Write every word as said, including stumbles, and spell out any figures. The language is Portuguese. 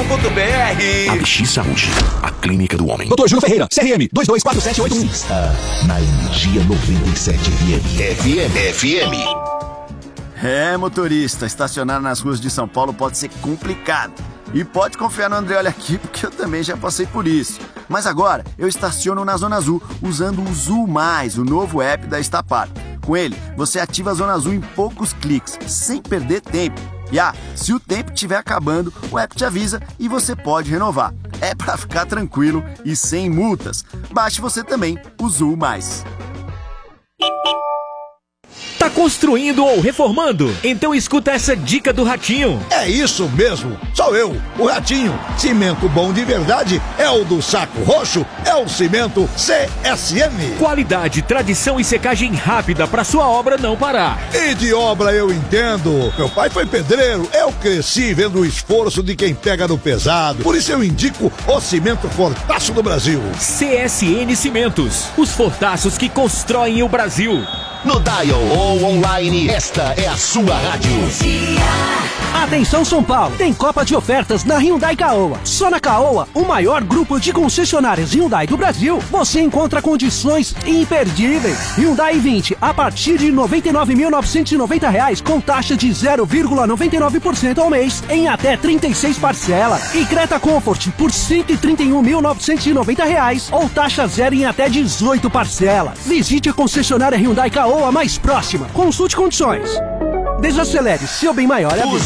ponto b r. A X Saúde, a clínica do homem. doutor Júlio Ferreira, C R M dois dois quatro sete oito um. Está na Energia noventa e sete F M. F M. F M. É, motorista, estacionar nas ruas de São Paulo pode ser complicado. E pode confiar no André Olha Aqui, porque eu também já passei por isso. Mas agora eu estaciono na Zona Azul usando o Zul Mais, o novo app da Estapar. Com ele, você ativa a Zona Azul em poucos cliques, sem perder tempo. E ah, se o tempo estiver acabando, o app te avisa e você pode renovar. É pra ficar tranquilo e sem multas. Baixe você também o Zul Mais. Tá construindo ou reformando? Então escuta essa dica do Ratinho. É isso mesmo, sou eu, o Ratinho. Cimento bom de verdade é o do Saco Roxo, é o cimento C S M. Qualidade, tradição e secagem rápida para sua obra não parar. E de obra eu entendo. Meu pai foi pedreiro, eu cresci vendo o esforço de quem pega no pesado. Por isso eu indico o cimento Fortaço do Brasil. C S N Cimentos, os fortaços que constroem o Brasil. No dial ou online, esta é a sua rádio. Atenção São Paulo, tem Copa de ofertas na Hyundai Caoa. Só na Caoa, o maior grupo de concessionárias Hyundai do Brasil, você encontra condições imperdíveis. Hyundai vinte a partir de noventa e nove mil novecentos e noventa reais com taxa de zero vírgula noventa e nove por cento ao mês em até trinta e seis parcelas. E Creta Comfort por cento e trinta e um mil novecentos e noventa reais ou taxa zero em até dezoito parcelas. Visite a concessionária Hyundai Caoa mais próxima. Consulte condições. Desacelere, seu bem maior é a vida.